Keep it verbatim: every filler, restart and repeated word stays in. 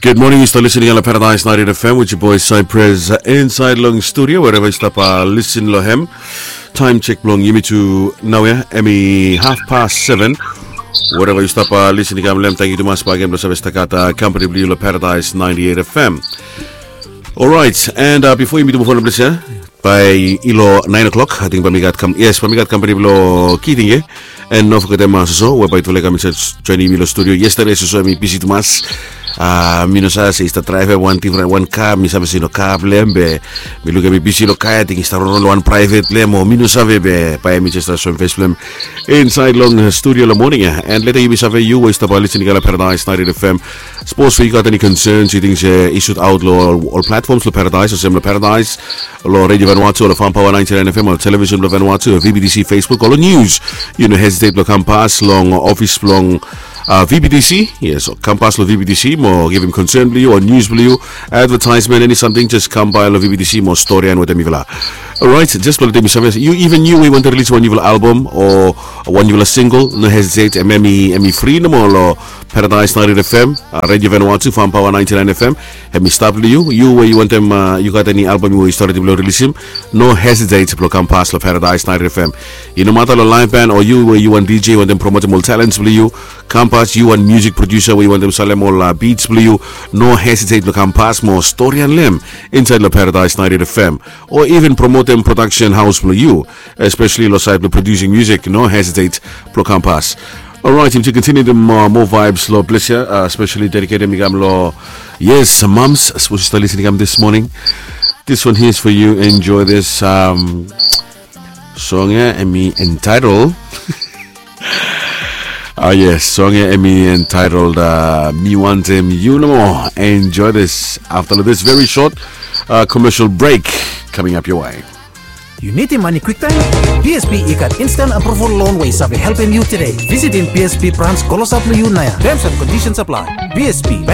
Good morning, you still listening on Paradise ninety F M with your boy Cypress uh, inside Long Studio, wherever you stop uh, listen lohem. Time check long yimi to now yeah, Emmy half past seven. Wherever you stop uh, listening, I'm thank you to mas pagam do sabes takata company blue Paradise ninety-eight F M. Alright, and uh, before you meet the phone please yeah, by ilo nine o'clock, I think pamigat kam yes, pamigat company blue kiting eh. And no forget them so whereby to like I'm joining me studio yesterday so me busy to mas ah mino sa sa ista driver one tivra one car mi sabe sino cable be mi luga mi busy lo kaya ting ista ron one private lemo mino sabe be pa mi just so investment inside long studio la morning and later you sabe you waste about listening to Paradise ninety F M. Suppose if you got any concerns you think uh, issued outlaw all, all platforms lo Paradise or similar Paradise lo Radio Vanuatu lo Fan Power ninety-nine F M or television lo Vanuatu V B D C Facebook all news you know hesitate lo campus long office long Uh, V B D C, yes, come past V B D C, more give him concern blue or news blue, advertisement, any something, just come by V B D C, more story and what them evil. Alright, just let me say, you even you we want to release one evil album or one evil single, no hesitate, M M E, M E free no more, Paradise ninety F M, uh, Radio Vanuatu, Fan Power ninety-nine F M, and me stop you, you where you want them, uh, you got any album you started to release him, no hesitate to come past Paradise ninety F M. You no matter the live band or you where you want D J, want them promoting more talents, blue, come past you and music producer where you want them sell more uh, beats blue, no hesitate to come past more story and limb inside the Paradise ninety F M, or even promote them production house blue you, especially lo side producing music, no hesitate to come past. Alright, to continue the more, more vibes, Lord bless you, uh, especially dedicated to law. Yes, mums, supposed to start listening this morning. This one here is for you. Enjoy this um, song here, and me entitled. Ah, yes, song here, and me entitled uh, Me Want Him You No More. Enjoy this after this very short uh, commercial break coming up your way. You need the money quick time? P S B ikat instant approval loan way sabi helping you today. Visit in P S B branch Kolosap Naya. Terms and conditions apply. P S B Bank